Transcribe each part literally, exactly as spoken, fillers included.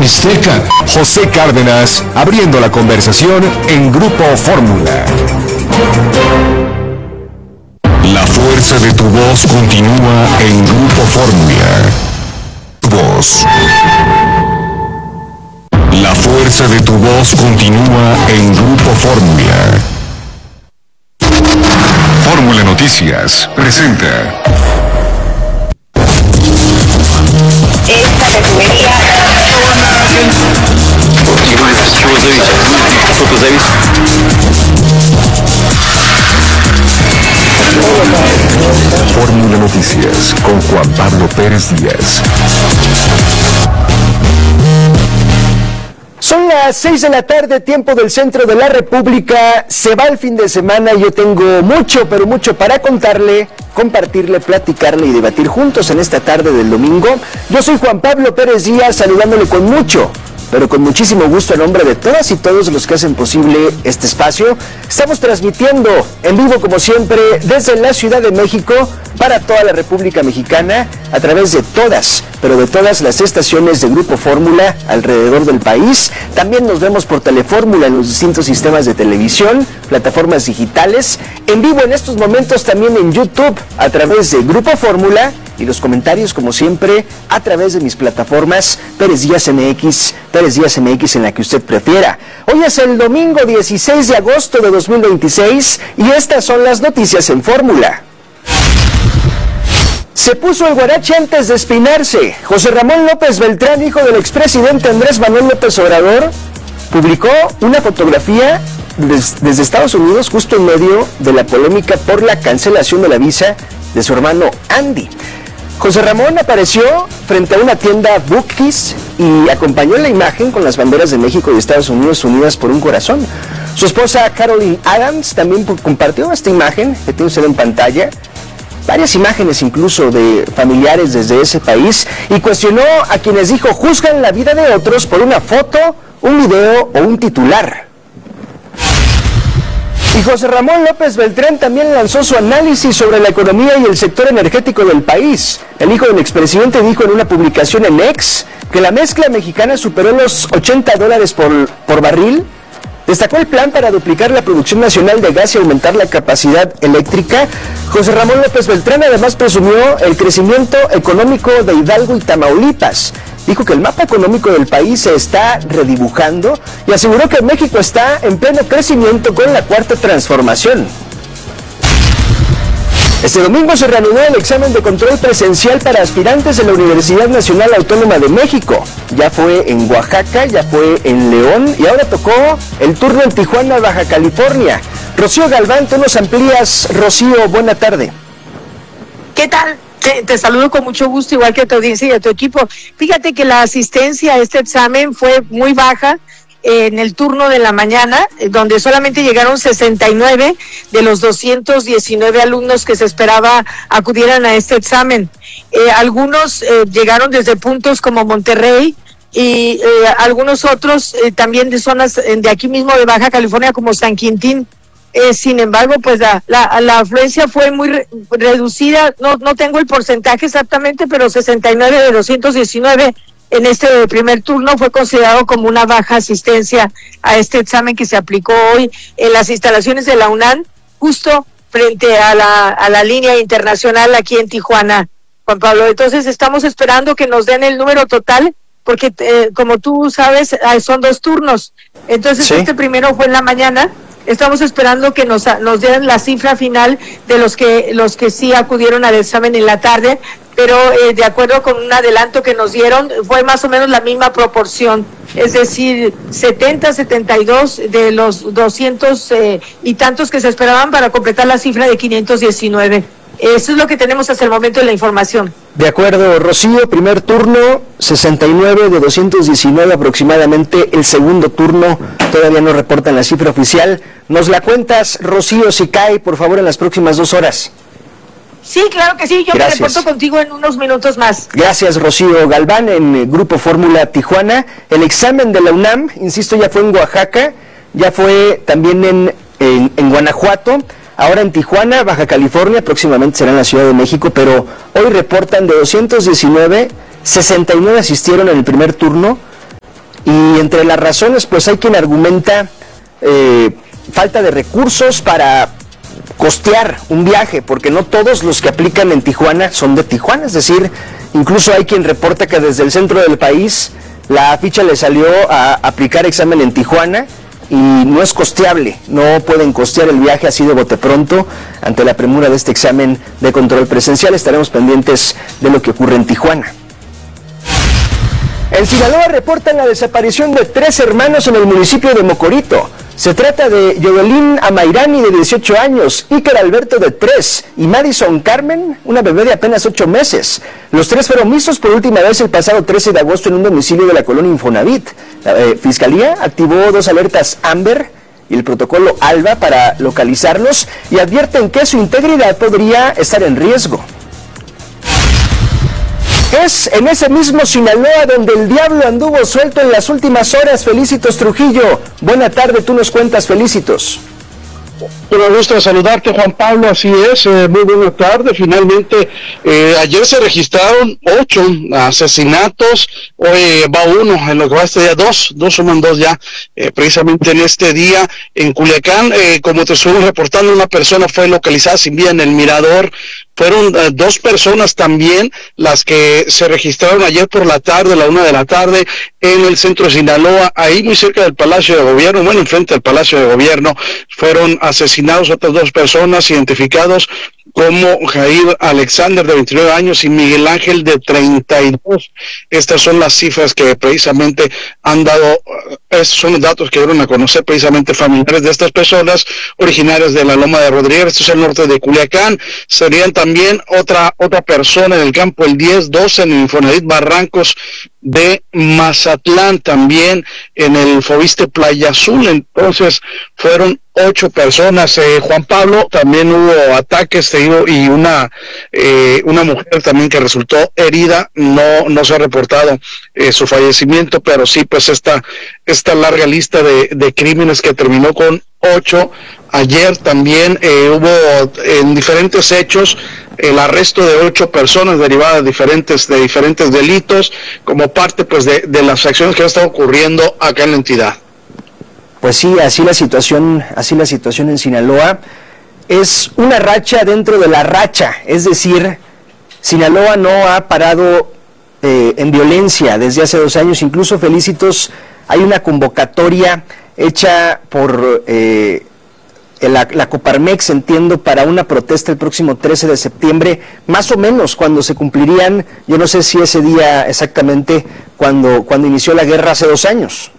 Mixteca. José Cárdenas, abriendo la conversación en Grupo Fórmula. La fuerza de tu voz continúa en Grupo Fórmula. Tu voz. La fuerza de tu voz continúa en Grupo Fórmula. Fórmula Noticias presenta. Esta refinería. Fórmula Noticias con Juan Pablo Pérez Díaz. Son las seis de la tarde, tiempo del centro de la República. Se va el fin de semana y yo tengo mucho, pero mucho para contarle, compartirle, platicarle y debatir juntos en esta tarde del domingo. Yo soy Juan Pablo Pérez Díaz, saludándole con mucho, pero con muchísimo gusto en nombre de todas y todos los que hacen posible este espacio. Estamos transmitiendo en vivo, como siempre, desde la Ciudad de México para toda la República Mexicana, a través de todas, pero de todas las estaciones de Grupo Fórmula alrededor del país. También nos vemos por Telefórmula en los distintos sistemas de televisión, plataformas digitales, en vivo en estos momentos también en YouTube a través de Grupo Fórmula, y los comentarios, como siempre, a través de mis plataformas Pérez Díaz M X, Pérez Díaz M X en la que usted prefiera. Hoy es el domingo dieciséis de agosto de dos mil veintiséis y estas son las noticias en Fórmula. Se puso el guarache antes de espinarse. José Ramón López Beltrán, hijo del expresidente Andrés Manuel López Obrador, publicó una fotografía des, desde Estados Unidos justo en medio de la polémica por la cancelación de la visa de su hermano Andy. José Ramón apareció frente a una tienda Bookies y acompañó la imagen con las banderas de México y Estados Unidos unidas por un corazón. Su esposa Caroline Adams también compartió esta imagen que tiene usted en pantalla, varias imágenes incluso de familiares desde ese país, y cuestionó a quienes dijo juzgan la vida de otros por una foto, un video o un titular. Y José Ramón López Beltrán también lanzó su análisis sobre la economía y el sector energético del país. El hijo del expresidente dijo en una publicación en X que la mezcla mexicana superó los ochenta dólares por, por barril. Destacó el plan para duplicar la producción nacional de gas y aumentar la capacidad eléctrica. José Ramón López Beltrán además presumió el crecimiento económico de Hidalgo y Tamaulipas. Dijo que el mapa económico del país se está redibujando y aseguró que México está en pleno crecimiento con la cuarta transformación. Este domingo se reanudó el examen de control presencial para aspirantes de la Universidad Nacional Autónoma de México. Ya fue en Oaxaca, ya fue en León y ahora tocó el turno en Tijuana, Baja California. Rocío Galván, tú nos amplías. Rocío, buena tarde. ¿Qué tal? Te, te saludo con mucho gusto, igual que a tu audiencia y a tu equipo. Fíjate que la asistencia a este examen fue muy baja en el turno de la mañana, donde solamente llegaron sesenta y nueve de los doscientos diecinueve alumnos que se esperaba acudieran a este examen. Eh, algunos eh, llegaron desde puntos como Monterrey y eh, algunos otros eh, también de zonas eh, de aquí mismo de Baja California como San Quintín. Eh, sin embargo, pues la, la, la afluencia fue muy re, reducida, no, no tengo el porcentaje exactamente, pero sesenta y nueve de doscientos diecinueve en este primer turno fue considerado como una baja asistencia a este examen que se aplicó hoy en las instalaciones de la UNAM, justo frente a la, a la línea internacional aquí en Tijuana, Juan Pablo. Entonces estamos esperando que nos den el número total, porque eh, como tú sabes, son dos turnos. Entonces sí. Este primero fue en la mañana. Estamos esperando que nos, nos den la cifra final de los que los que sí acudieron al examen en la tarde, pero eh, de acuerdo con un adelanto que nos dieron, fue más o menos la misma proporción, es decir, setenta, setenta y dos de los doscientos eh, y tantos que se esperaban para completar la cifra de quinientos diecinueve. Eso es lo que tenemos hasta el momento de la información. De acuerdo, Rocío, primer turno, sesenta y nueve de doscientos diecinueve aproximadamente. El segundo turno, todavía no reportan la cifra oficial. ¿Nos la cuentas, Rocío, si cae, por favor, en las próximas dos horas? Sí, claro que sí, yo Gracias. me reporto contigo en unos minutos más. Gracias, Rocío Galván, en Grupo Fórmula Tijuana. El examen de la UNAM, insisto, ya fue en Oaxaca, ya fue también en, en, en Guanajuato. Ahora en Tijuana, Baja California, próximamente será en la Ciudad de México, pero hoy reportan de doscientos diecinueve, sesenta y nueve asistieron en el primer turno Y entre las razones, pues hay quien argumenta eh, falta de recursos para costear un viaje, porque no todos los que aplican en Tijuana son de Tijuana, es decir, incluso hay quien reporta que desde el centro del país la ficha le salió a aplicar examen en Tijuana y no es costeable, no pueden costear el viaje así de bote pronto. Ante la premura de este examen de control presencial, estaremos pendientes de lo que ocurre en Tijuana. En Sinaloa reportan la desaparición de tres hermanos en el municipio de Mocorito. Se trata de Yodelín Amairani, de dieciocho años, Iker Alberto, de tres, y Madison Carmen, una bebé de apenas ocho meses. Los tres fueron vistos por última vez el pasado trece de agosto en un domicilio de la colonia Infonavit. La eh, Fiscalía activó dos alertas Amber y el protocolo ALBA para localizarlos y advierten que su integridad podría estar en riesgo. Es en ese mismo Sinaloa donde el diablo anduvo suelto en las últimas horas. Felicitos Trujillo, buena tarde, tú nos cuentas, Felicitos. Un gusto saludarte, Juan Pablo, así es, eh, muy buena tarde. Finalmente, eh, ayer se registraron ocho asesinatos, hoy va uno, en lo que va este día dos, dos suman dos ya, eh, precisamente en este día en Culiacán. Eh, como te estuve reportando, una persona fue localizada sin vida en el Mirador. Fueron eh, dos personas también las que se registraron ayer por la tarde, a la una de la tarde, en el centro de Sinaloa, ahí muy cerca del Palacio de Gobierno, bueno, enfrente del Palacio de Gobierno, fueron asesinados otras dos personas identificados como Jair Alexander, de veintinueve años, y Miguel Ángel, de treinta y dos. Estas son las cifras que precisamente han dado, estos son los datos que dieron a conocer precisamente familiares de estas personas originarias de la Loma de Rodríguez, esto es el norte de Culiacán. Serían también otra otra persona en el campo el diez doce en el Infonavit Barrancos de Mazatlán, también en el Fobiste Playa Azul. Entonces fueron ocho personas. eh, Juan Pablo, también hubo ataques, te digo, y una eh, una mujer también que resultó herida. No no se ha reportado eh, su fallecimiento, pero sí, pues esta esta larga lista de, de crímenes que terminó con ocho. Ayer también eh, hubo en diferentes hechos el arresto de ocho personas derivadas de diferentes de diferentes delitos, como parte pues de, de las acciones que han estado ocurriendo acá en la entidad. Pues sí, así la situación, así la situación en Sinaloa. Es una racha dentro de la racha, es decir, Sinaloa no ha parado eh, en violencia desde hace dos años. Incluso, Felicitos, hay una convocatoria hecha por eh, la, la Coparmex, entiendo, para una protesta el próximo trece de septiembre, más o menos cuando se cumplirían, yo no sé si ese día exactamente, cuando, cuando inició la guerra hace dos años.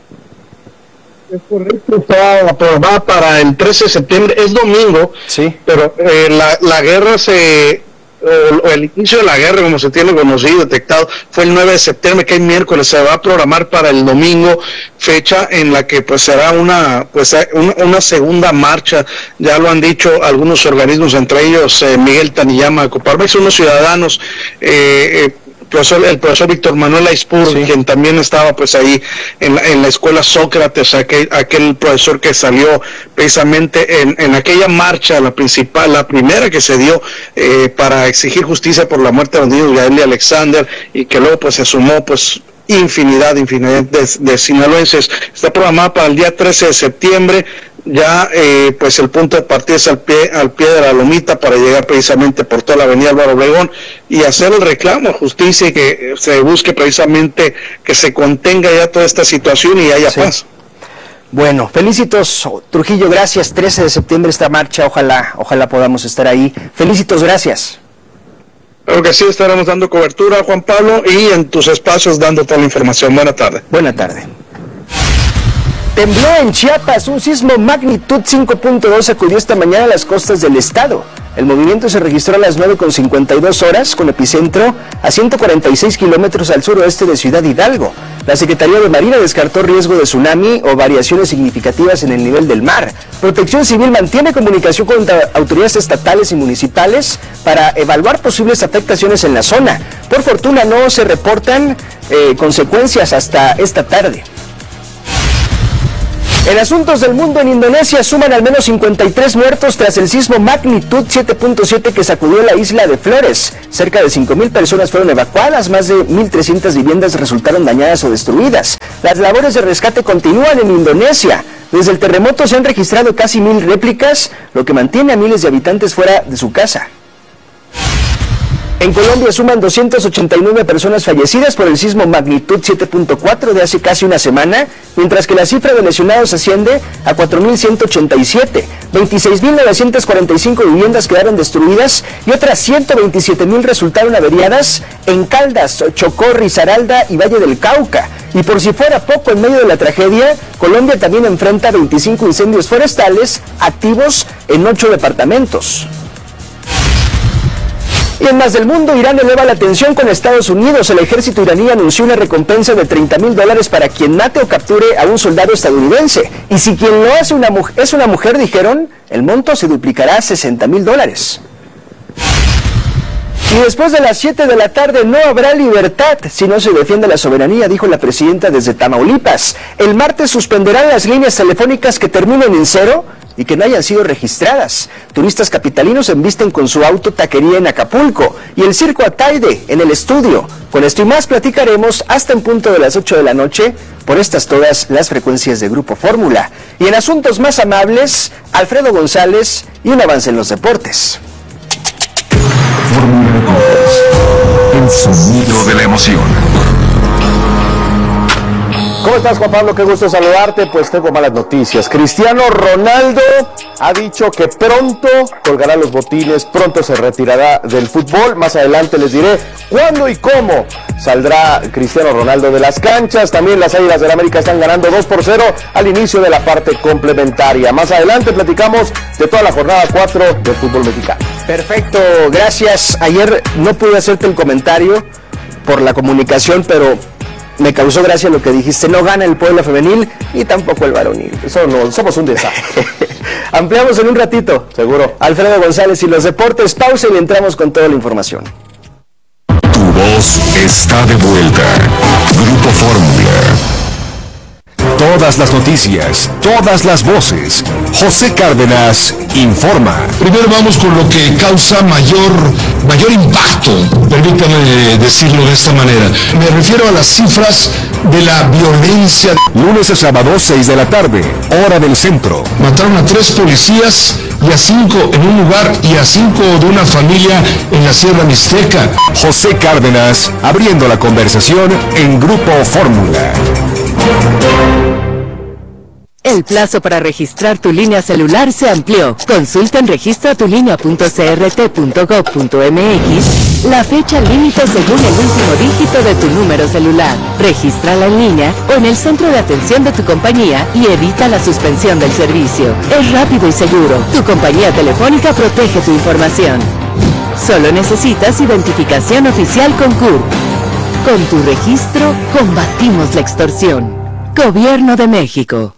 Es correcto, está aprobada para el trece de septiembre, es domingo, sí, pero eh, la, la guerra se... O el inicio de la guerra, como se tiene conocido, detectado, fue el nueve de septiembre, que es miércoles. Se va a programar para el domingo, fecha en la que pues será una pues una, una segunda marcha. Ya lo han dicho algunos organismos, entre ellos eh, Miguel Taniyama, Coparmex, unos ciudadanos, eh, eh, Profesor, el profesor Víctor Manuel Aispur, sí, quien también estaba pues ahí en la, en la escuela Sócrates, aquel, aquel profesor que salió precisamente en, en aquella marcha, la principal, la primera que se dio eh, para exigir justicia por la muerte de los niños Gael y Alexander, y que luego pues se sumó pues infinidad, infinidad de, de sinaloenses. Está programada para el día trece de septiembre. Ya eh, pues el punto de partida es al pie al pie de la lomita para llegar precisamente por toda la avenida Álvaro Obregón y hacer el reclamo a justicia y que se busque precisamente que se contenga ya toda esta situación y haya sí. paz. Bueno, felicitos Trujillo, gracias. trece de septiembre esta marcha, ojalá ojalá podamos estar ahí. Felicitos, gracias. Creo que sí, estaremos dando cobertura, Juan Pablo, y en tus espacios dando toda la información. Buena tarde. Buena tarde. Tembló en Chiapas, un sismo magnitud cinco punto dos sacudió esta mañana a las costas del estado. El movimiento se registró a las nueve con cincuenta y dos horas, con epicentro a ciento cuarenta y seis kilómetros al suroeste de Ciudad Hidalgo. La Secretaría de Marina descartó riesgo de tsunami o variaciones significativas en el nivel del mar. Protección Civil mantiene comunicación con autoridades estatales y municipales para evaluar posibles afectaciones en la zona. Por fortuna no se reportan eh, consecuencias hasta esta tarde. En asuntos del mundo, en Indonesia suman al menos cincuenta y tres muertos tras el sismo magnitud siete punto siete que sacudió la isla de Flores. Cerca de cinco mil personas fueron evacuadas, más de mil trescientas viviendas resultaron dañadas o destruidas. Las labores de rescate continúan en Indonesia. Desde el terremoto se han registrado casi mil réplicas, lo que mantiene a miles de habitantes fuera de su casa. En Colombia suman doscientas ochenta y nueve personas fallecidas por el sismo magnitud siete punto cuatro de hace casi una semana, mientras que la cifra de lesionados asciende a cuatro mil ciento ochenta y siete. veintiséis mil novecientas cuarenta y cinco viviendas quedaron destruidas y otras ciento veintisiete mil resultaron averiadas en Caldas, Chocó, Risaralda y Valle del Cauca. Y por si fuera poco, en medio de la tragedia, Colombia también enfrenta veinticinco incendios forestales activos en ocho departamentos. Y en más del mundo, Irán eleva la tensión con Estados Unidos. El ejército iraní anunció una recompensa de treinta mil dólares para quien mate o capture a un soldado estadounidense. Y si quien lo hace una es una mujer, dijeron, el monto se duplicará a sesenta mil dólares. Y después de las siete de la tarde no habrá libertad si no se defiende la soberanía, dijo la presidenta desde Tamaulipas. El martes suspenderán las líneas telefónicas que terminen en cero y que no hayan sido registradas. Turistas capitalinos embisten con su auto taquería en Acapulco y el circo Ataide en el estudio. Con esto y más platicaremos hasta en punto de las ocho de la noche por estas todas las frecuencias de Grupo Fórmula. Y en asuntos más amables, Alfredo González y un avance en los deportes. Fórmula el sonido de la emoción. ¿Cómo estás, Juan Pablo? Qué gusto saludarte. Pues tengo malas noticias. Cristiano Ronaldo ha dicho que pronto colgará los botines, pronto se retirará del fútbol. Más adelante les diré cuándo y cómo saldrá Cristiano Ronaldo de las canchas. También las Águilas del América están ganando dos por cero al inicio de la parte complementaria. Más adelante platicamos de toda la jornada cuatro del fútbol mexicano. Perfecto, gracias. Ayer no pude hacerte el comentario por la comunicación, pero me causó gracia lo que dijiste. No gana el Puebla femenil y tampoco el varonil. Eso no, somos un desastre. Ampliamos en un ratito. Seguro. Alfredo González y los deportes. Pausa y le entramos con toda la información. Tu voz está de vuelta. Grupo Fórmula. Todas las noticias, todas las voces. José Cárdenas informa. Primero vamos con lo que causa mayor, mayor impacto, permítame decirlo de esta manera. Me refiero a las cifras de la violencia. Lunes a sábado, seis de la tarde, hora del centro. Mataron a tres policías y a cinco en un lugar y a cinco de una familia en la Sierra Mixteca. José Cárdenas, abriendo la conversación en Grupo Fórmula. El plazo para registrar tu línea celular se amplió. Consulta en registro tu línea punto c r t punto gov punto m x la fecha límite según el último dígito de tu número celular. Regístrala en línea o en el centro de atención de tu compañía y evita la suspensión del servicio. Es rápido y seguro. Tu compañía telefónica protege tu información. Solo necesitas identificación oficial con C U R. Con tu registro, combatimos la extorsión. Gobierno de México.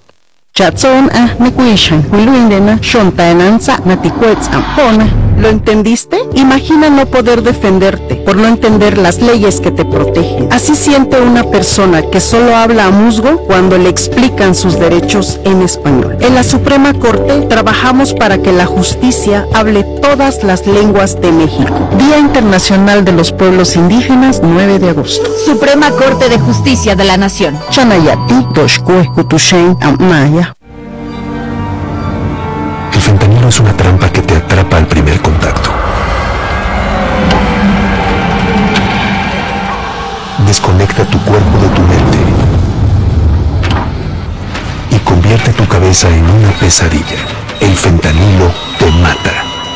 ¿Lo entendiste? Imagina no poder defenderte por no entender las leyes que te protegen. Así siente una persona que solo habla a musgo cuando le explican sus derechos en español. En la Suprema Corte trabajamos para que la justicia hable todas las lenguas de México. Día Internacional de los Pueblos Indígenas, nueve de agosto. Suprema Corte de Justicia de la Nación. El fentanilo es una trampa que te atrapa al primer contacto. Desconecta tu cuerpo de tu mente y convierte tu cabeza en una pesadilla. El fentanilo te mata.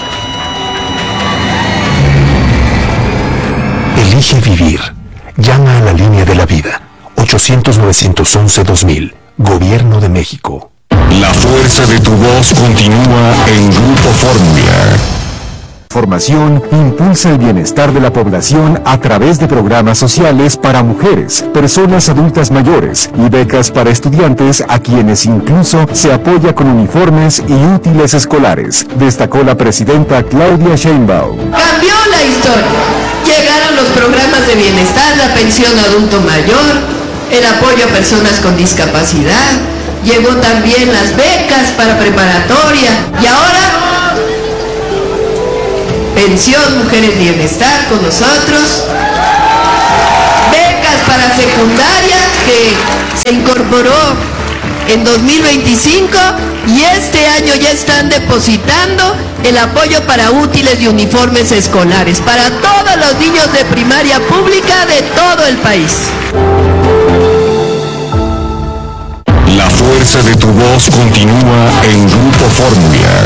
Elige vivir. Llama a la línea de la vida. ochocientos, novecientos once, dos mil. Gobierno de México. La fuerza de tu voz continúa en Grupo Fórmula. Formación impulsa el bienestar de la población a través de programas sociales para mujeres, personas adultas mayores y becas para estudiantes a quienes incluso se apoya con uniformes y útiles escolares, destacó la presidenta Claudia Sheinbaum. Cambió la historia. Llegaron los programas de bienestar, la pensión adulto mayor, el apoyo a personas con discapacidad, llegó también las becas para preparatoria y ahora pensión Mujeres Bienestar con nosotros, becas para secundaria que se incorporó en dos mil veinticinco y este año ya están depositando el apoyo para útiles y uniformes escolares para todos los niños de primaria pública de todo el país. La fuerza de tu voz continúa en Grupo Fórmula.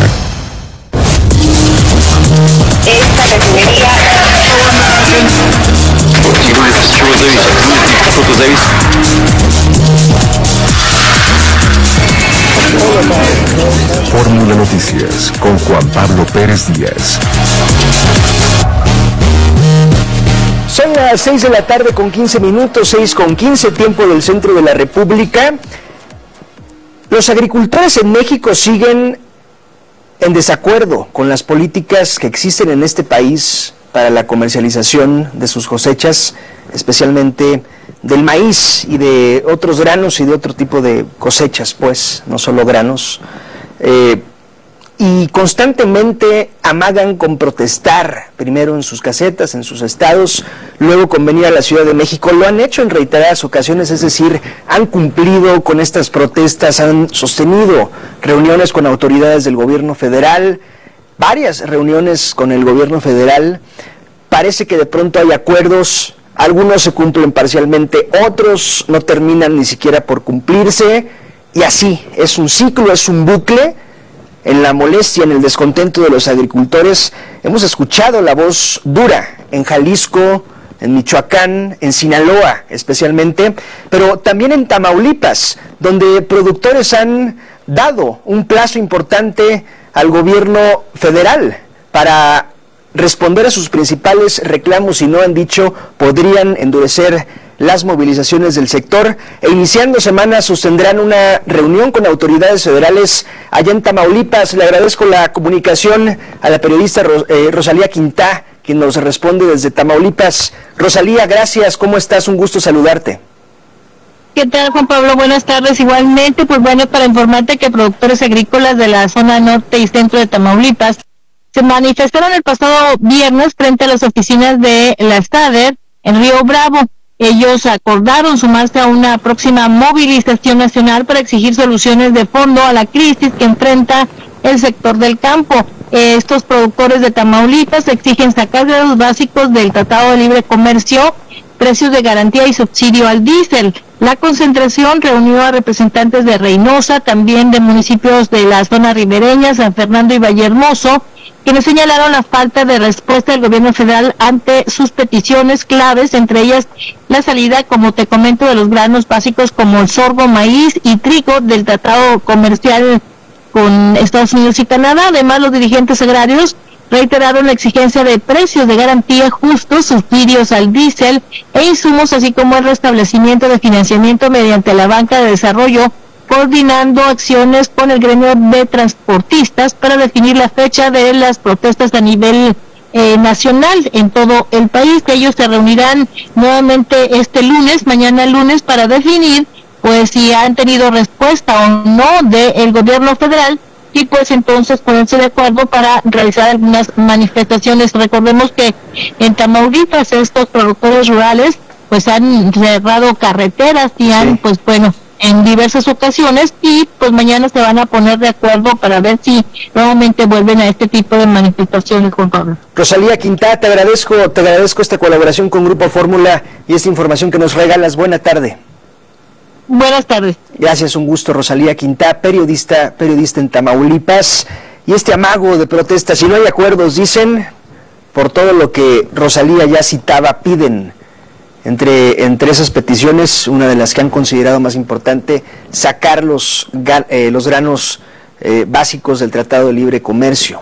Esta refinería Fórmula Noticias con Juan Pablo Pérez Díaz. Son las seis de la tarde con quince minutos, seis con quince, tiempo del centro de la República. Los agricultores en México siguen en desacuerdo con las políticas que existen en este país para la comercialización de sus cosechas, especialmente del maíz y de otros granos y de otro tipo de cosechas, pues, no solo granos. Eh, y constantemente amagan con protestar, primero en sus casetas, en sus estados, luego con venir a la Ciudad de México. Lo han hecho en reiteradas ocasiones, es decir, han cumplido con estas protestas, han sostenido reuniones con autoridades del gobierno federal, varias reuniones con el gobierno federal. Parece que de pronto hay acuerdos, algunos se cumplen parcialmente, otros no terminan ni siquiera por cumplirse, y así, es un ciclo, es un bucle. En la molestia, en el descontento de los agricultores, hemos escuchado la voz dura en Jalisco, en Michoacán, en Sinaloa especialmente, pero también en Tamaulipas, donde productores han dado un plazo importante al gobierno federal para responder a sus principales reclamos y no han dicho podrían endurecer las movilizaciones del sector, e iniciando semana sostendrán una reunión con autoridades federales allá en Tamaulipas. Le agradezco la comunicación a la periodista eh, Rosalía Quintá, quien nos responde desde Tamaulipas. Rosalía, gracias, ¿cómo estás? Un gusto saludarte. ¿Qué tal, Juan Pablo? Buenas tardes. Igualmente, pues bueno, para informarte que productores agrícolas de la zona norte y centro de Tamaulipas se manifestaron el pasado viernes frente a las oficinas de la STADER en Río Bravo. Ellos acordaron sumarse a una próxima movilización nacional para exigir soluciones de fondo a la crisis que enfrenta el sector del campo. Estos productores de Tamaulipas exigen sacar de los básicos del Tratado de Libre Comercio, precios de garantía y subsidio al diésel. La concentración reunió a representantes de Reynosa, también de municipios de la zona ribereña, San Fernando y Vallehermoso, quienes señalaron la falta de respuesta del gobierno federal ante sus peticiones claves, entre ellas la salida, como te comento, de los granos básicos como el sorgo, maíz y trigo del tratado comercial con Estados Unidos y Canadá. Además, los dirigentes agrarios reiteraron la exigencia de precios de garantía justos, subsidios al diésel e insumos, así como el restablecimiento de financiamiento mediante la banca de desarrollo, coordinando acciones con el gremio de transportistas para definir la fecha de las protestas a nivel eh, nacional en todo el país. Ellos se reunirán nuevamente este lunes, mañana lunes, para definir pues si han tenido respuesta o no del gobierno federal y pues entonces ponerse de acuerdo para realizar algunas manifestaciones. Recordemos que en Tamaulipas estos productores rurales pues han cerrado carreteras y han sí. pues bueno en diversas ocasiones y pues mañana se van a poner de acuerdo para ver si nuevamente vuelven a este tipo de manifestaciones, Juan Pablo. Rosalía Quintá, te agradezco, te agradezco esta colaboración con Grupo Fórmula y esta información que nos regalas. Buena tarde. Buenas tardes. Gracias, un gusto. Rosalía Quintá, periodista, periodista en Tamaulipas. Y este amago de protestas, si no hay acuerdos, dicen, por todo lo que Rosalía ya citaba, piden. Entre, entre esas peticiones, una de las que han considerado más importante, sacar los, eh, los granos eh, básicos del Tratado de Libre Comercio.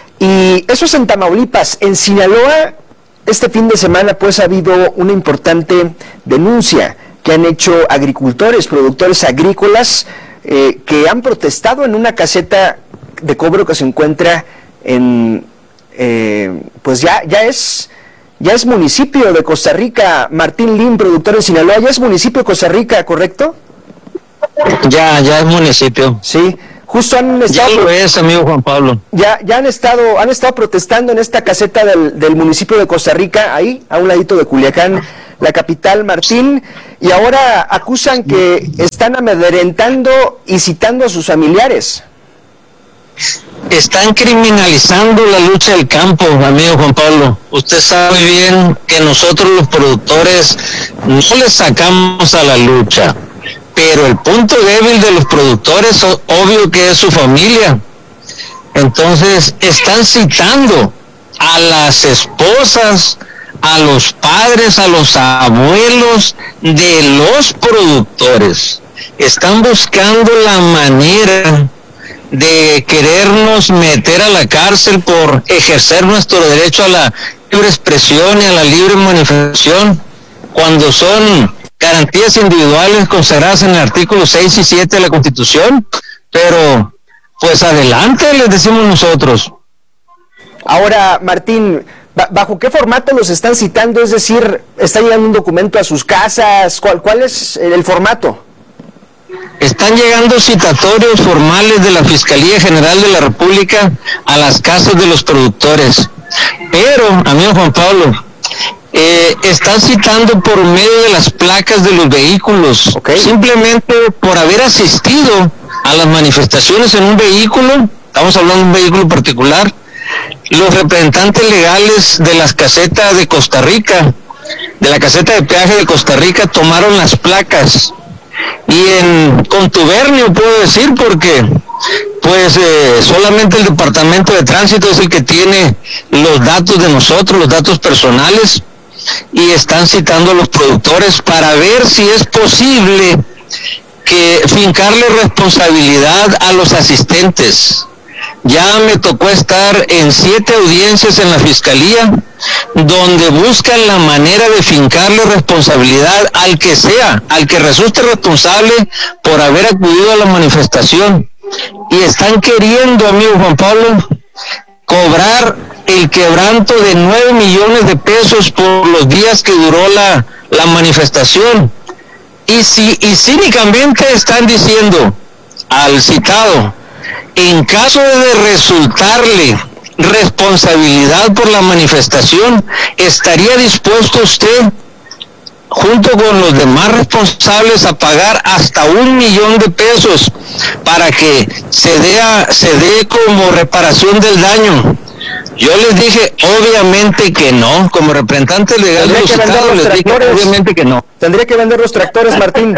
Y eso es en Tamaulipas. En Sinaloa, este fin de semana, pues ha habido una importante denuncia que han hecho agricultores, productores agrícolas, eh, que han protestado en una caseta de cobro que se encuentra en, eh, pues ya, ya es... Ya es municipio de Costa Rica. Martín Lim, productor en Sinaloa, ya es municipio de Costa Rica, ¿correcto? Ya, ya es municipio. Sí, justo han estado... Ya lo es, amigo Juan Pablo. Ya, ya han estado, han estado protestando en esta caseta del, del municipio de Costa Rica, ahí, a un ladito de Culiacán, la capital, Martín, y ahora acusan que están amedrentando y citando a sus familiares. Están criminalizando la lucha del campo, amigo Juan Pablo. Usted sabe bien que nosotros los productores no les sacamos a la lucha, pero el punto débil de los productores, obvio que es su familia. Entonces, están citando a las esposas, a los padres, a los abuelos de los productores. Están buscando la manera de querernos meter a la cárcel por ejercer nuestro derecho a la libre expresión y a la libre manifestación, cuando son garantías individuales consagradas en el artículo seis y siete de la Constitución. Pero, pues adelante, les decimos nosotros. Ahora, Martín, ¿bajo qué formato los están citando? Es decir, ¿está llegando un documento a sus casas? ¿Cuál, cuál es el formato? Están llegando citatorios formales de la Fiscalía General de la República a las casas de los productores. Pero, amigo Juan Pablo, eh, están citando por medio de las placas de los vehículos. Okay. Simplemente por haber asistido a las manifestaciones en un vehículo, estamos hablando de un vehículo particular. Los representantes legales de las casetas de Costa Rica, de la caseta de peaje de Costa Rica, tomaron las placas. Y en contubernio puedo decir, porque pues eh, solamente el Departamento de Tránsito es el que tiene los datos de nosotros, los datos personales, y están citando a los productores para ver si es posible que fincarle responsabilidad a los asistentes. Ya me tocó estar en siete audiencias en la Fiscalía, donde buscan la manera de fincarle responsabilidad al que sea, al que resulte responsable por haber acudido a la manifestación. Y están queriendo, amigo Juan Pablo, cobrar el quebranto de nueve millones de pesos por los días que duró la, la manifestación. Y, si, y cínicamente están diciendo al citado: en caso de resultarle responsabilidad por la manifestación, ¿estaría dispuesto usted, junto con los demás responsables, a pagar hasta un millón de pesos para que se dé, a, se dé como reparación del daño? Yo les dije, obviamente que no. Como representante legal de los estados, les dije, obviamente que no. Tendría que vender los tractores, Martín.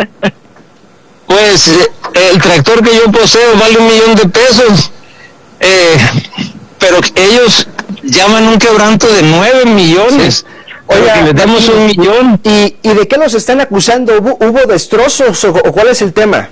Pues el tractor que yo poseo vale un millón de pesos, eh, pero ellos llaman un quebranto de nueve millones. Sí. Oiga, que les damos un millón. ¿Y, ¿Y de qué los están acusando? ¿Hubo, hubo destrozos o, o cuál es el tema?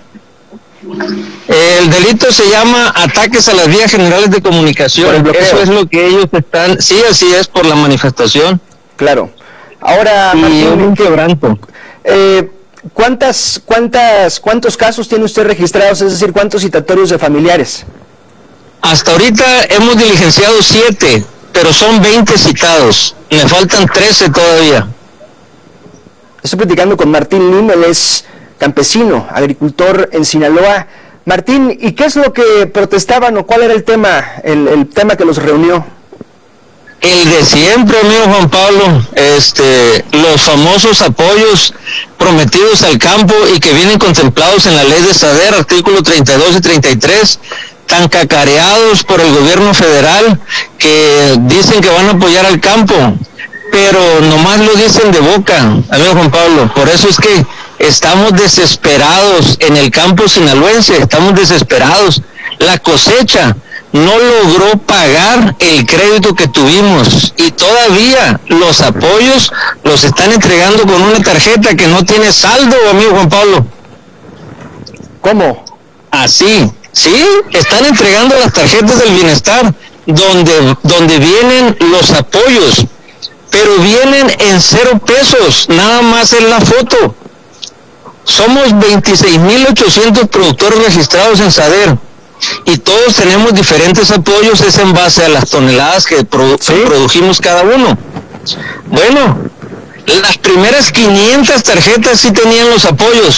El delito se llama ataques a las vías generales de comunicación. Eso es lo que ellos están... Sí, así es, por la manifestación. Claro. Ahora, y Martín, un quebranto. Eh, ¿cuántas, cuántas, ¿Cuántos casos tiene usted registrados? Es decir, ¿cuántos citatorios de familiares? Hasta ahorita hemos diligenciado siete, pero son veinte citados. Me faltan trece todavía. Estoy platicando con Martín Lim, él es campesino, agricultor en Sinaloa. Martín, ¿y qué es lo que protestaban o cuál era el tema, el, el tema que los reunió? El de siempre, amigo Juan Pablo, este, los famosos apoyos prometidos al campo y que vienen contemplados en la ley de SADER, artículo treinta y dos y treinta y tres, tan cacareados por el gobierno federal, que dicen que van a apoyar al campo, pero nomás lo dicen de boca, amigo Juan Pablo. Por eso es que estamos desesperados en el campo sinaloense, estamos desesperados. La cosecha no logró pagar el crédito que tuvimos y todavía los apoyos los están entregando con una tarjeta que no tiene saldo, amigo Juan Pablo. ¿Cómo? Así, sí, están entregando las tarjetas del bienestar donde, donde vienen los apoyos, pero vienen en cero pesos, nada más en la foto. Somos veintiséis mil ochocientos productores registrados en SADER y todos tenemos diferentes apoyos, es en base a las toneladas que, produ- ¿Sí? que produjimos cada uno. Bueno, las primeras quinientas tarjetas sí tenían los apoyos,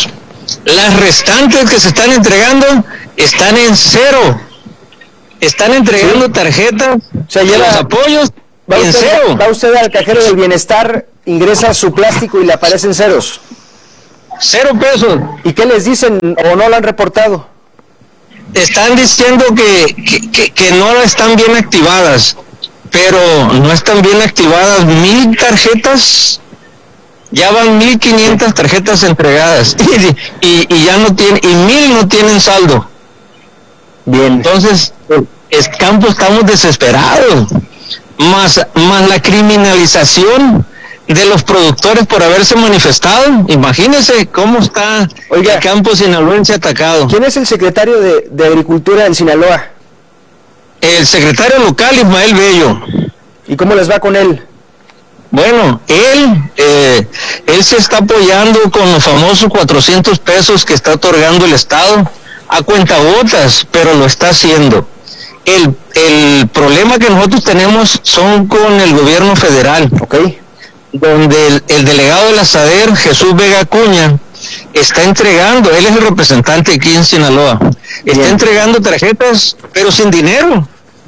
Las restantes que se están entregando están en cero. Están entregando sí. tarjetas, o sea, lleva, los apoyos va en usted, cero. Va usted al cajero del bienestar, ingresa su plástico y le aparecen ceros. Cero pesos. ¿Y qué les dicen o no lo han reportado? Están diciendo que, que, que, que no están bien activadas, pero no están bien activadas mil tarjetas. Ya van mil quinientas tarjetas entregadas y, y, y ya no tienen, y mil no tienen saldo. Bien. Entonces, es campo, estamos desesperados. Más, más la criminalización de los productores por haberse manifestado. Imagínense cómo está Oiga, el campo sinaloense atacado. ¿Quién es el secretario de, de Agricultura en Sinaloa? El secretario local, Ismael Bello. ¿Y cómo les va con él? Bueno, él, eh, él se está apoyando con los famosos cuatrocientos pesos que está otorgando el Estado a cuentagotas, pero lo está haciendo. El, el problema que nosotros tenemos son con el gobierno federal, okay. donde el, el delegado de la SADER, Jesús Vega Acuña, está entregando, él es el representante aquí en Sinaloa, está Bien. entregando tarjetas, pero sin dinero.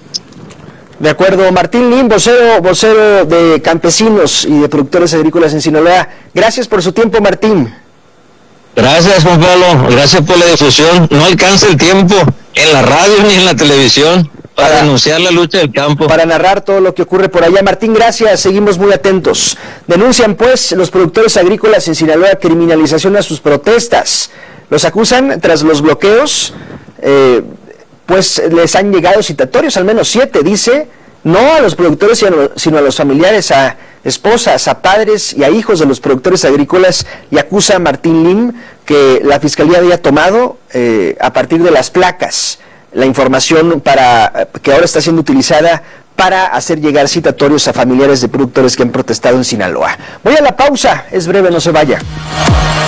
De acuerdo. Martín Lim, vocero, vocero de campesinos y de productores agrícolas en Sinaloa. Gracias por su tiempo, Martín. Gracias, Juan Pablo. Gracias por la difusión. No alcanza el tiempo en la radio ni en la televisión para, para denunciar la lucha del campo. Para narrar todo lo que ocurre por allá. Martín, gracias. Seguimos muy atentos. Denuncian, pues, los productores agrícolas en Sinaloa criminalización a sus protestas. Los acusan tras los bloqueos. Eh, pues les han llegado citatorios, al menos siete, dice, no a los productores, sino a los familiares, a esposas, a padres y a hijos de los productores agrícolas, y acusa a Martín Lim que la Fiscalía había tomado eh, a partir de las placas la información para que ahora está siendo utilizada para hacer llegar citatorios a familiares de productores que han protestado en Sinaloa. Voy a la pausa, es breve, no se vaya.